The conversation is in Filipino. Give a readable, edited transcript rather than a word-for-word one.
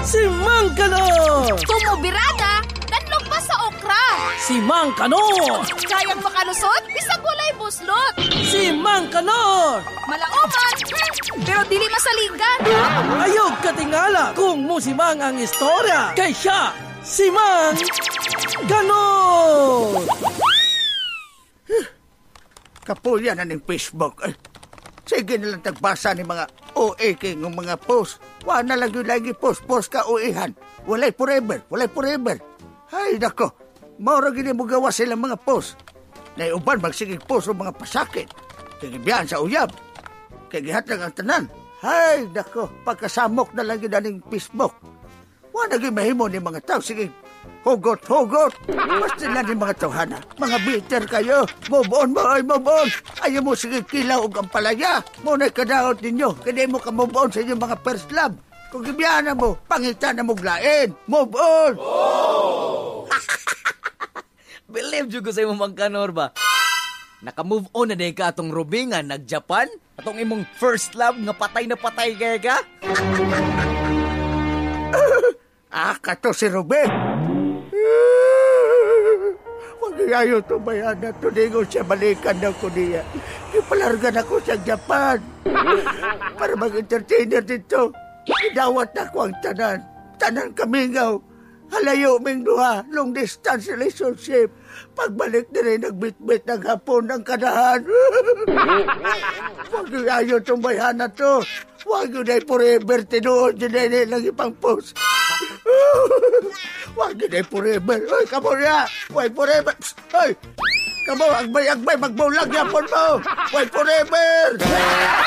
Si Mang Kanor! Tumubirada, danlog pa sa okra. Si Mang Kanor! Kayang makalusot, bisag walay buslot. Si Mang Kanor! Malaoman, pero dili masaligan. Ayog katingala kung musimang ang istorya. Kay siya, si Mang Kanor! Kapulya na ng Facebook. Sige nilang tagbasa ni mga OA kay ng mga post. Wa na lang yung lagi post ka OA-han. Walay forever. Ay, nako. Maura gini mo gawa silang mga post. Naiuban magsigig post o mga pasakit. Kagibiyan sa uyab. Kagihatag ang tanan. Ay, nako. Pagkasamok na lang yun ng Facebook. Wa na mahimo ni mga tao. Sige, hugot. Basta lang ni mga tawhana. Mga bitter kayo. Move on. Ayaw mo sige kilaw og ang palaya. Muna'y kadaot ninyo. Kaya mo ka move on sa inyong mga first love. Kung gibiyana mo, pangitan na mo glain. Move on. Oh! Believe dyo ko sa imong Mang Kanor ba? Naka-move on na day ka atong Ruby nga nag-Japan? Atong imong first love nga patay na patay kaya ka? Kato si Ruben. Huwag ayaw tumayan na tuningon siya balikan na ko niya. Ipalargan ako sa Japan. Para mag-entertainer dito. Idawat na ko ang tanan. Tanan kamingaw. Halayo ming duha. Long distance relationship. Pagbalik na rin nagbitbit ng hapon ng kanahan. Huwag ayaw tumayan na to. Huwag yun ay forever tinuod yun ay lang ipang post. Huwag yun ay forever. Hoy, kamo niya. Huwag forever. Hoy, kamo, agbay, magbulag yapon mo. Huwag forever.